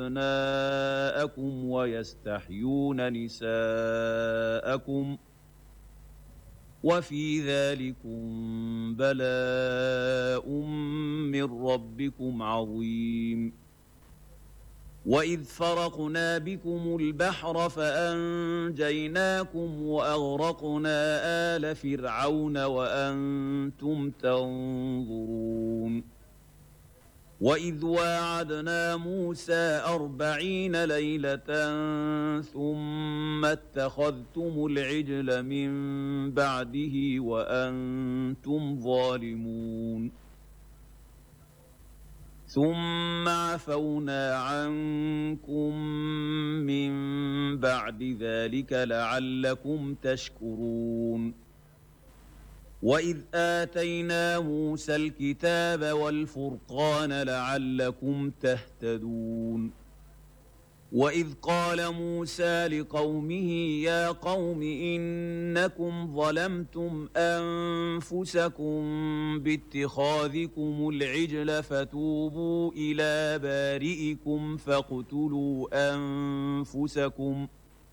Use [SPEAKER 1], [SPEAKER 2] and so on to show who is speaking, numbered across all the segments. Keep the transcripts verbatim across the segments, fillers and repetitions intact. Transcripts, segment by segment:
[SPEAKER 1] أبناءكم ويستحيون نساءكم وفي ذلكم بلاء من ربكم عظيم. وإذ فرقنا بكم البحر فأنجيناكم وأغرقنا آل فرعون وأنتم تنظرون. وإذ واعدنا موسى أربعين ليلة ثم اتخذتم العجل من بعده وأنتم ظالمون. ثم عفونا عنكم من بعد ذلك لعلكم تشكرون. وإذ آتينا موسى الكتاب والفرقان لعلكم تهتدون. وإذ قال موسى لقومه يا قوم إنكم ظلمتم أنفسكم باتخاذكم العجل فتوبوا إلى بارئكم فاقتلوا أنفسكم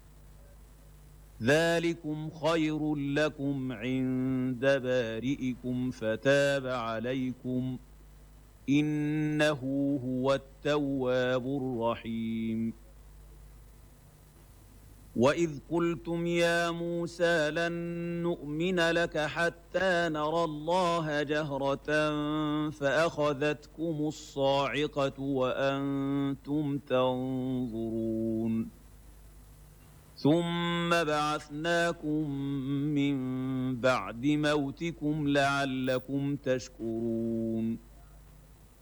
[SPEAKER 1] ذلكم خير لكم عند بارئكم فتاب عليكم إنه هو التواب الرحيم. وإذ قلتم يا موسى لن نؤمن لك حتى نرى الله جهرة فأخذتكم الصاعقة وأنتم تنظرون. ثم بعثناكم من بعد موتكم لعلكم تشكرون.